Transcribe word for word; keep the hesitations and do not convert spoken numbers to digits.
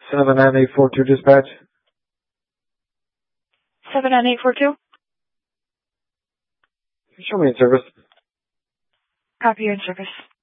seven nine eight four two dispatch. seven nine eight four two. Show me in service. Copy, you're in service.